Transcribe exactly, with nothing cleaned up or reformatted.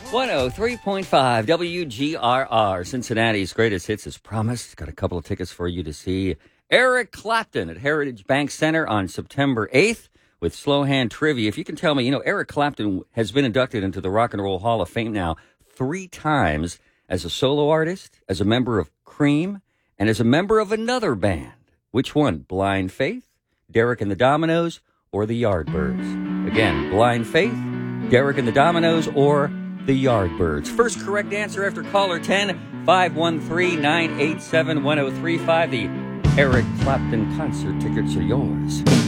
one oh three point five W G R R, Cincinnati's greatest hits as promised. Got a couple of tickets for you to see Eric Clapton at Heritage Bank Center on September eighth with Slow Hand Trivia. If you can tell me, you know, Eric Clapton has been inducted into the Rock and Roll Hall of Fame now three times as a solo artist, as a member of Cream, and as a member of another band. Which one? Blind Faith, Derek and the Dominoes, or the Yardbirds? Again, Blind Faith, Derek and the Dominoes, or the Yardbirds. First correct answer after caller ten, five one three, nine eight seven, one oh three five. The Eric Clapton concert tickets are yours.